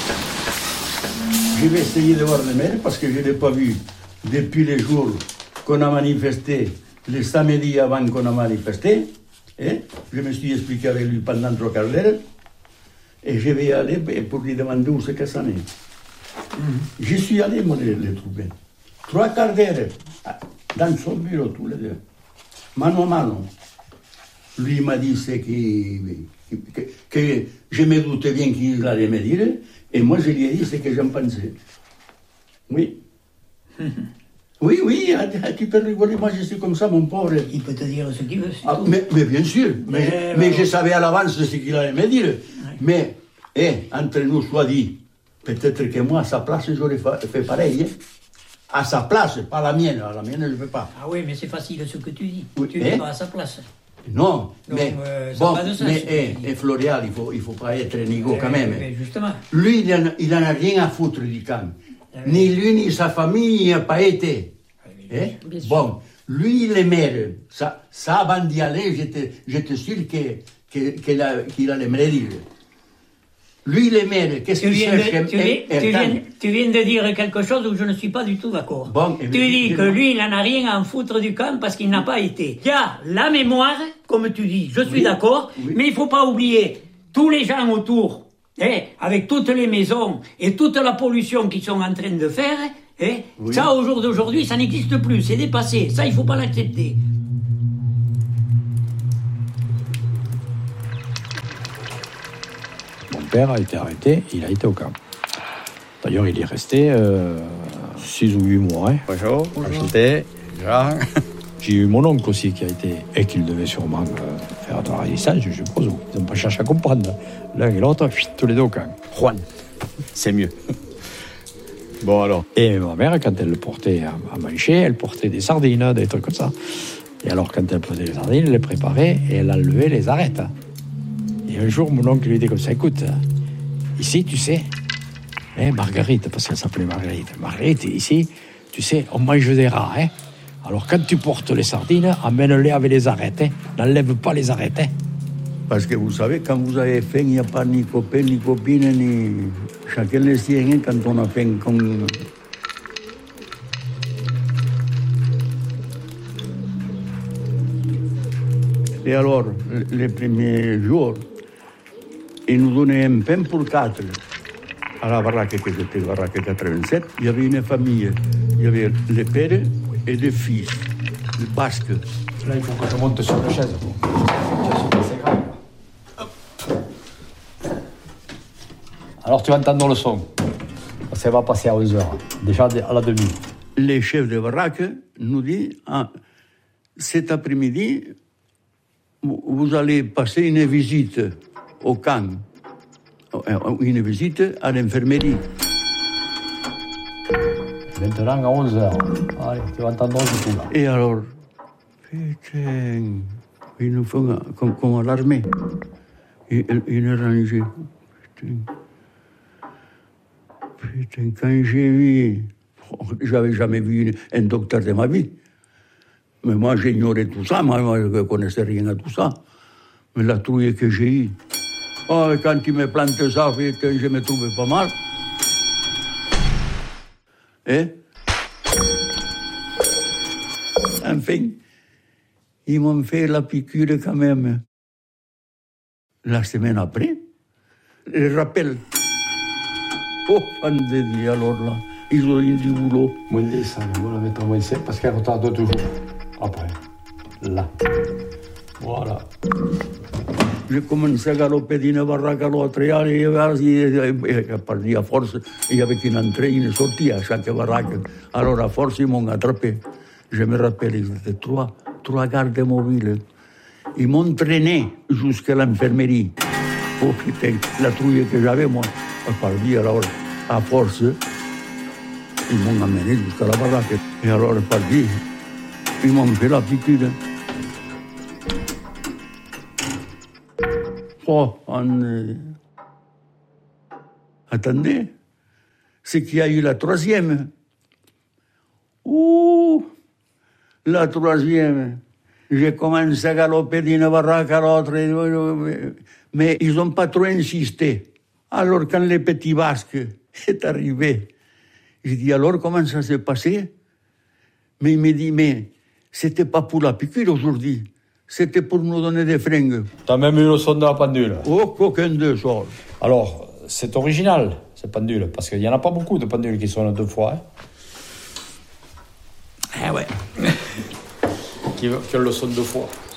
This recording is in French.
Je vais essayer de voir le maire parce que je ne l'ai pas vu depuis les jours qu'on a manifesté, le samedi avant qu'on a manifesté. Je me suis expliqué avec lui pendant 3/4 d'heure et je vais aller pour lui demander où c'est que ça est. Je suis allé, moi, les trouver. 3/4 d'heure dans son bureau, tous les deux, mano a mano. Lui m'a dit c'est que je me doutais bien qu'il allait me dire, et moi je lui ai dit ce que j'en pensais. Oui. Oui, tu peux rigoler, moi je suis comme ça, mon pauvre. Il peut te dire ce qu'il veut, c'est tout. Mais bien sûr, mais je savais à l'avance ce qu'il allait me dire. Ouais. Mais, entre nous soit dit, peut-être que moi, à sa place, j'aurais fait pareil. À sa place, pas à la mienne je ne peux pas. Ah oui, mais c'est facile ce que tu dis. Oui. Tu n'es pas à sa place. Non, donc, mais, Florial, il faut pas être nigo quand même. Mais justement. Lui, il n'en a rien à foutre du camp. Ni lui, ni sa famille n'y a pas été. Bon, lui, le maire, ça avant d'y aller, j'étais sûr qu'il allait me le dire. Lui, le maire, qu'est-ce qu'il cherche? Tu viens de dire quelque chose où je ne suis pas du tout d'accord. Bon, tu dis que lui, il n'en a rien à en foutre du camp parce qu'il n'a pas été. Il y a la mémoire, comme tu dis, je suis d'accord, mais il ne faut pas oublier tous les gens autour, avec toutes les maisons et toute la pollution qu'ils sont en train de faire, ça, au jour d'aujourd'hui, ça n'existe plus, c'est dépassé. Ça, il ne faut pas l'accepter. Mon père a été arrêté, il a été au camp. D'ailleurs, il est resté 6 ou 8 mois. Bonjour, enchanté, Jean. J'ai eu mon oncle aussi qui a été, et qu'il devait sûrement faire de la résistance, je suppose. Ils n'ont pas cherché à comprendre. L'un et l'autre, tous les deux au camp. Juan, c'est mieux. Bon alors. Et ma mère, quand elle le portait à manger, elle portait des sardines, des trucs comme ça. Et alors, quand elle faisait les sardines, elle les préparait et elle enlevait les arêtes. Et un jour, mon oncle lui dit comme ça, écoute, ici, tu sais, Marguerite, parce qu'elle s'appelait Marguerite, ici, tu sais, on mange des rats, Alors, quand tu portes les sardines, amène-les avec les arêtes, N'enlève pas les arêtes, Parce que vous savez, quand vous avez faim, il n'y a pas ni copain, ni copine, ni... Chacun le sien, quand on a faim, comme... Et alors, les premiers jours, ils nous donnaient un pain pour 4. À la baraque que j'étais, la baraque 87, il y avait une famille. Il y avait les pères et les fils, les basques. Là, il faut que je monte sur la chaise. C'est grave. Alors, tu vas entendre le son. Ça va passer à 11h, déjà à la demi. Les chefs de baraque nous disent, cet après-midi, vous allez passer une visite au camp, une visite à l'infirmerie. Maintenant à 11h. Allez, tu vas entendre tout là. Et alors, putain, ils nous font comme à l'armée. Une rangée. Putain, quand j'ai vu, j'avais jamais vu un docteur de ma vie. Mais moi, j'ignorais tout ça, moi, je ne connaissais rien à tout ça. Mais la trouille que j'ai eue, quand il me plantait ça, je me trouvais pas mal. Enfin, ils m'ont fait la piqûre quand même. La semaine après, je rappelle. Oh, fan de Dieu, alors là, ils ont eu du boulot. Moins 10, on va la mettre à moins 7 parce qu'elle retarde toujours. Après, là. Voilà. J'ai commencé à galoper d'une baraque à l'autre, et à partir à force, il y avait une entrée, une sortie à chaque baraque. Alors à force, ils m'ont attrapé. Je me rappelle, ils étaient trois gardes mobiles. Ils m'ont traîné jusqu'à l'infirmerie. Oh putain, la trouille que j'avais, moi, à partir, alors, à force, ils m'ont amené jusqu'à la baraque. Et alors, à partir, ils m'ont fait la piqûre. Attendez, c'est qu'il y a eu la troisième. La troisième. J'ai commencé à galoper d'une baraque à l'autre, mais ils n'ont pas trop insisté. Alors, quand le petit Basque est arrivé, j'ai dit, alors, comment ça s'est passé? Mais il me dit, mais c'était pas pour la piqûre aujourd'hui, c'était pour nous donner des fringues. T'as même eu le son de la pendule. Oh, qu'aucun de choses. Alors, c'est original, ces pendules, parce qu'il n'y en a pas beaucoup de pendules qui sonnent 2 fois. Hein. Eh ouais. Qui ont le son 2 fois.